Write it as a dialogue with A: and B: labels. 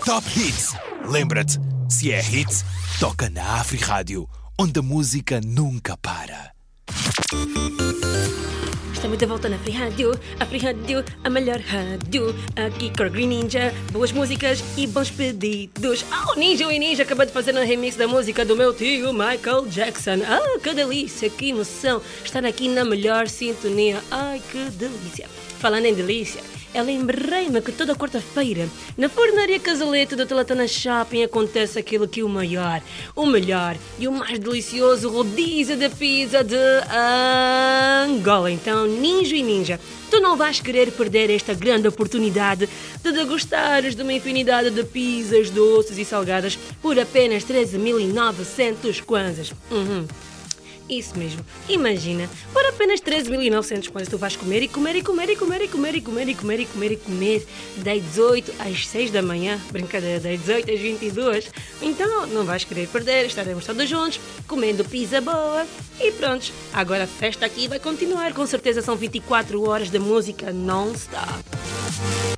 A: Top Hits. Lembra-te, se é hit, toca na Afri-Rádio, onde a música nunca para.
B: Estamos de volta na Afri-Rádio, a melhor rádio. Aqui com a Green Ninja, boas músicas e bons pedidos. O Ninja acabou de fazer um remix da música do meu tio Michael Jackson. Que delícia, que emoção estar aqui na melhor sintonia. Ai, que delícia. Falando em delícia, eu lembrei-me que toda quarta-feira, na Fornaria Casalete do Teletana Shopping, acontece aquilo que o melhor e o mais delicioso rodízio de pizza de Angola. Então, Ninja, tu não vais querer perder esta grande oportunidade de degustares de uma infinidade de pizzas doces e salgadas por apenas 13.900 kwanzas. Isso mesmo. Imagina, por apenas 13.900 kwanzas tu vais comer das 18 às 6 da manhã. Brincadeira, das 18 às 22. Então não vais querer perder, estaremos todos juntos, comendo pizza boa e prontos. Agora a festa aqui vai continuar, com certeza são 24 horas de música non-stop.